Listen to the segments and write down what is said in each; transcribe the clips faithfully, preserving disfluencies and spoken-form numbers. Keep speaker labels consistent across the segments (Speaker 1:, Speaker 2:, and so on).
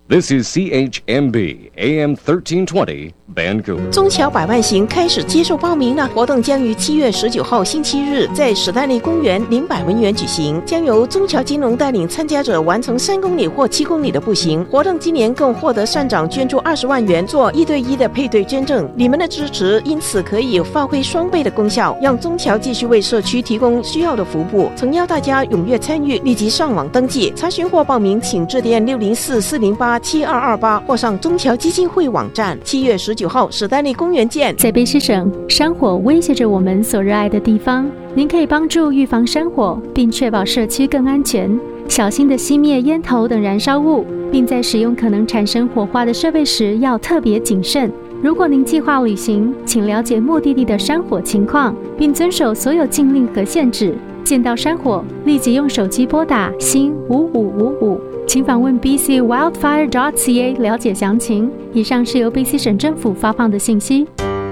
Speaker 1: This is C H M B A M thirteen twenty Vancouver。
Speaker 2: 中侨百万行开始接受报名了，活动将于七月十九号星期日在史丹利公园林百文园举行，将由中侨金融带领参加者完成三公里或七公里的步行。活动今年更获得善长捐助二十万元做一对一的配对捐赠，你们的支持因此可以发挥双倍的功效，让中侨继续为社区提供需要的服务。诚邀大家踊跃参与，立即上网登记查询或报名，请致电六零四四零八七二二八或上中侨基金会网站。七月十九号史丹利公园见。
Speaker 3: 在卑诗省，山火威胁着我们所热爱的地方，您可以帮助预防山火，并确保社区更安全，小心地熄灭烟头等燃烧物，并在使用可能产生火花的设备时要特别谨慎。如果您计划旅行，请了解目的地的山火情况，并遵守所有禁令和限制。见到山火，立即用手机拨打星五五五五，请访问 b c wildfire dot c a 了解详情。以上是由卑诗省政府发放的信息。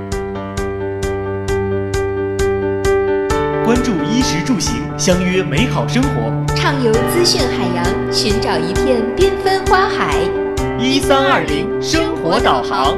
Speaker 4: 关注衣食住行，相约美好生活，
Speaker 5: 畅游资讯海洋，寻找一片缤纷花海。
Speaker 4: 一三二零生活导航。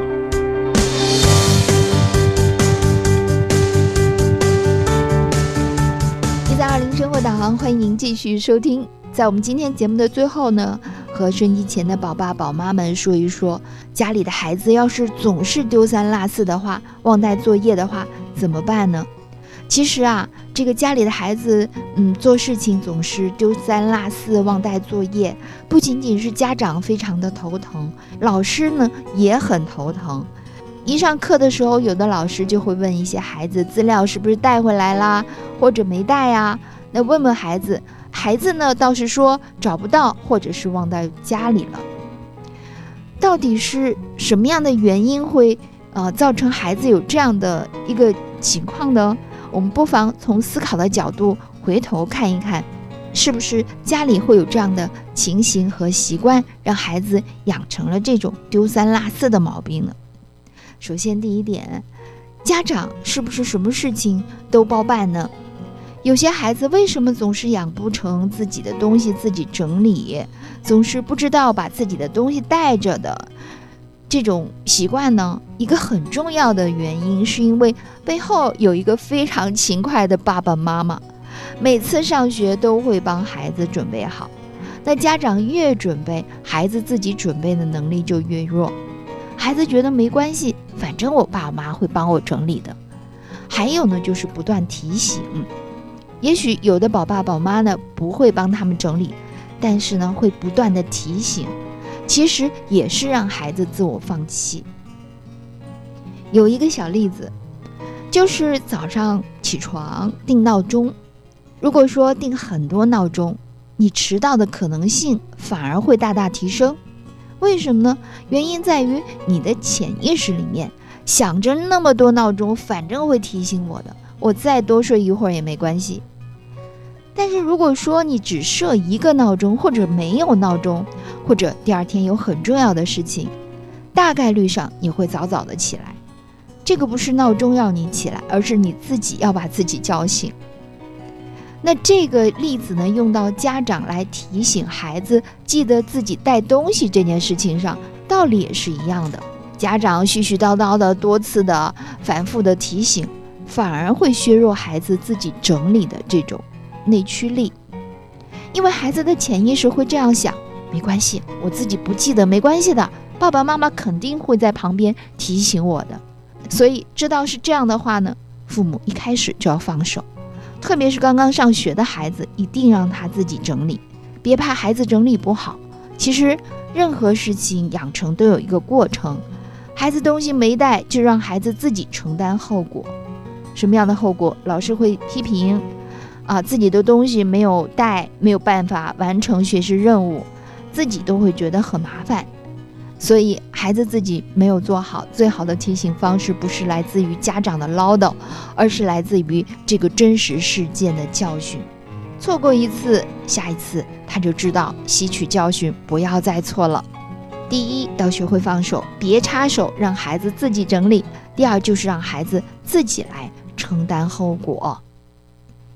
Speaker 6: 一三二零生活导航，欢迎您继续收听。在我们今天节目的最后呢，和收音机前的宝爸宝妈们说一说，家里的孩子要是总是丢三落四的话，忘带作业的话，怎么办呢？其实啊，这个家里的孩子，嗯，做事情总是丢三落四、忘带作业，不仅仅是家长非常的头疼，老师呢也很头疼。一上课的时候，有的老师就会问一些孩子资料是不是带回来啦，或者没带呀？那问问孩子，孩子呢倒是说找不到，或者是忘在家里了。到底是什么样的原因会呃造成孩子有这样的一个情况呢？我们不妨从思考的角度回头看一看，是不是家里会有这样的情形和习惯，让孩子养成了这种丢三落四的毛病呢？首先第一点，家长是不是什么事情都包办呢？有些孩子为什么总是养不成自己的东西自己整理，总是不知道把自己的东西带着的这种习惯呢？一个很重要的原因是因为背后有一个非常勤快的爸爸妈妈，每次上学都会帮孩子准备好。那家长越准备，孩子自己准备的能力就越弱。孩子觉得没关系，反正我爸妈会帮我整理的。还有呢，就是不断提醒。也许有的宝爸宝妈呢不会帮他们整理，但是呢会不断的提醒，其实也是让孩子自我放弃。有一个小例子，就是早上起床定闹钟，如果说定很多闹钟，你迟到的可能性反而会大大提升。为什么呢？原因在于你的潜意识里面想着那么多闹钟反正会提醒我的，我再多睡一会儿也没关系。但是如果说你只设一个闹钟，或者没有闹钟，或者第二天有很重要的事情，大概率上你会早早的起来。这个不是闹钟要你起来，而是你自己要把自己叫醒。那这个例子呢，用到家长来提醒孩子记得自己带东西这件事情上，道理也是一样的。家长絮絮叨叨的多次的反复的提醒，反而会削弱孩子自己整理的这种内驱力。因为孩子的潜意识会这样想，没关系，我自己不记得没关系的，爸爸妈妈肯定会在旁边提醒我的。所以知道是这样的话呢，父母一开始就要放手。特别是刚刚上学的孩子，一定让他自己整理，别怕孩子整理不好。其实任何事情养成都有一个过程，孩子东西没带，就让孩子自己承担后果。什么样的后果？老师会批评啊，自己的东西没有带，没有办法完成学习任务，自己都会觉得很麻烦。所以孩子自己没有做好，最好的提醒方式不是来自于家长的唠叨，而是来自于这个真实事件的教训。错过一次，下一次他就知道吸取教训，不要再错了。第一，要学会放手，别插手，让孩子自己整理。第二，就是让孩子自己来承担后果。